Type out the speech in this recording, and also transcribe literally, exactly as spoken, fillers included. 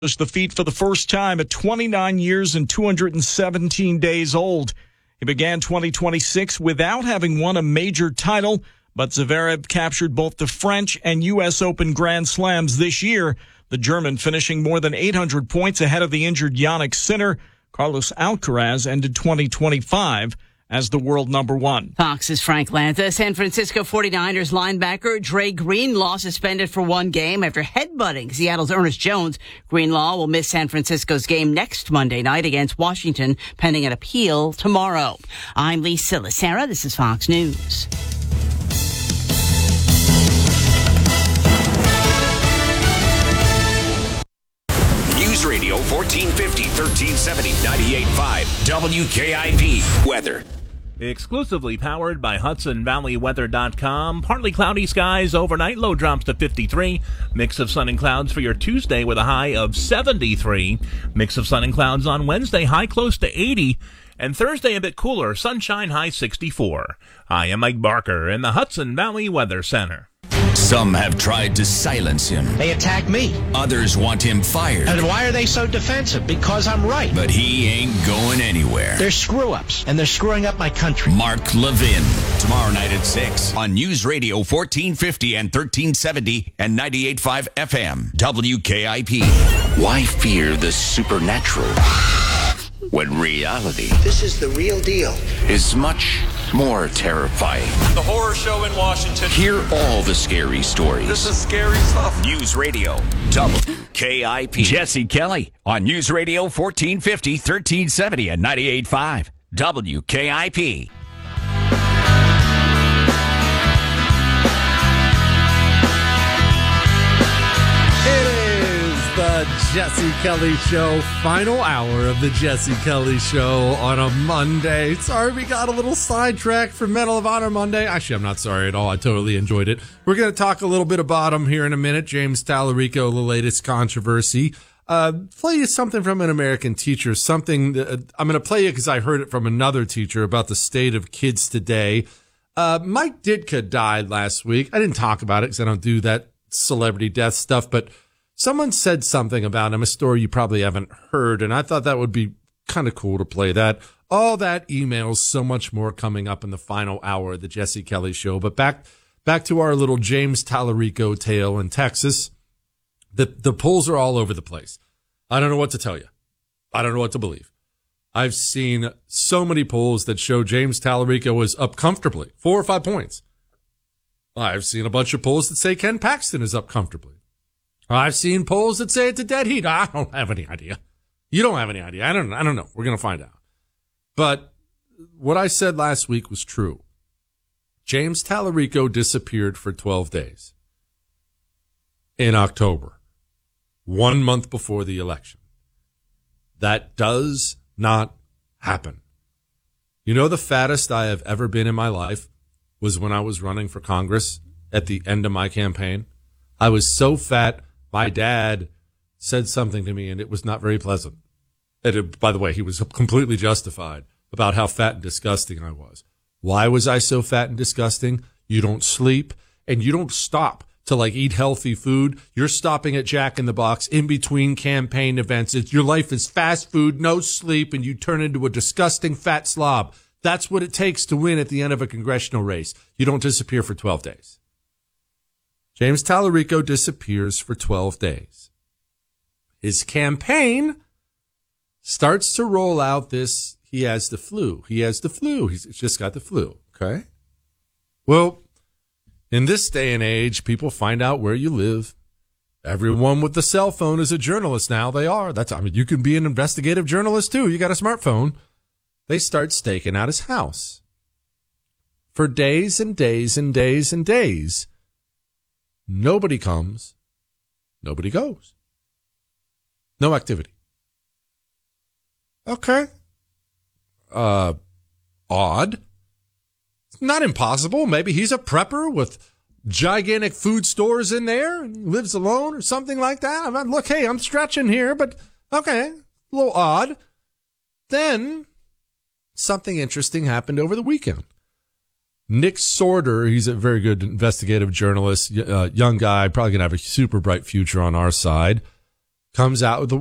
the feat for the first time at twenty-nine years and two hundred seventeen days old. He began twenty twenty-six without having won a major title, but Zverev captured both the French and U S Open Grand Slams this year, the German finishing more than eight hundred points ahead of the injured Jannik Sinner. Carlos Alcaraz ended twenty twenty-five as the world number one. Fox's Frank Lantha. San Francisco forty-niners linebacker Dre Greenlaw suspended for one game after headbutting Seattle's Ernest Jones. Greenlaw will miss San Francisco's game next Monday night against Washington, pending an appeal tomorrow. I'm Lisa Lacera. This is Fox News. News Radio fourteen fifty, thirteen seventy, ninety-eight point five W K I P weather. Exclusively powered by Hudson Valley Weather dot com. Partly cloudy skies overnight. Low drops to fifty-three. Mix of sun and clouds for your Tuesday with a high of seventy-three. Mix of sun and clouds on Wednesday. High close to eighty. And Thursday a bit cooler. Sunshine high sixty-four. I am Mike Barker in the Hudson Valley Weather Center. Some have tried to silence him. They attack me. Others want him fired. And why are they so defensive? Because I'm right. But he ain't going anywhere. They're screw-ups, and they're screwing up my country. Mark Levin, tomorrow night at six on News Radio fourteen fifty and thirteen seventy and ninety-eight point five F M, W K I P. Why fear the supernatural when reality... This is the real deal. ...is much more terrifying. The horror show in Washington. Hear all the scary stories. This is scary stuff. News Radio, W K I P. Jesse Kelly on News Radio fourteen fifty, thirteen seventy, and ninety-eight point five W K I P. The Jesse Kelly Show, final hour of the Jesse Kelly Show on a Monday. Sorry we got a little sidetracked for Medal of Honor Monday. Actually, I'm not sorry at all. I totally enjoyed it. We're going to talk a little bit about him here in a minute. James Tallarico, the latest controversy. Uh, play you something from an American teacher, something that, I'm going to play you because I heard it from another teacher about the state of kids today. Uh, Mike Ditka died last week. I didn't talk about it because I don't do that celebrity death stuff, but someone said something about him, a story you probably haven't heard, and I thought that would be kind of cool to play that. All that emails, so much more coming up in the final hour of the Jesse Kelly Show. But back back to our little James Tallarico tale in Texas. The, the polls are all over the place. I don't know what to tell you. I don't know what to believe. I've seen so many polls that show James Tallarico is up comfortably, four or five points. I've seen a bunch of polls that say Ken Paxton is up comfortably. I've seen polls that say it's a dead heat. I don't have any idea. You don't have any idea. I don't I don't know. We're going to find out. But what I said last week was true. James Tallarico disappeared for twelve days in October, one month before the election. That does not happen. You know, the fattest I have ever been in my life was when I was running for Congress at the end of my campaign. I was so fat. My dad said something to me, and it was not very pleasant. And it, by the way, he was completely justified about how fat and disgusting I was. Why was I so fat and disgusting? You don't sleep, and you don't stop to, like, eat healthy food. You're stopping at Jack in the Box in between campaign events. It's, your life is fast food, no sleep, and you turn into a disgusting fat slob. That's what it takes to win at the end of a congressional race. You don't disappear for twelve days. James Tallarico disappears for twelve days. His campaign starts to roll out this, he has the flu. He has the flu. He's just got the flu. Okay? Well, in this day and age, people find out where you live. Everyone with the cell phone is a journalist now. They are. That's, I mean, you can be an investigative journalist too. You got a smartphone. They start staking out his house. For days and days and days and days, nobody comes, nobody goes. No activity. Okay. Uh, odd. It's not impossible. Maybe he's a prepper with gigantic food stores in there and lives alone or something like that. I'm not, look, hey, I'm stretching here, but okay, a little odd. Then something interesting happened over the weekend. Nick Sorter, he's a very good investigative journalist, uh, young guy, probably going to have a super bright future on our side. comes out with the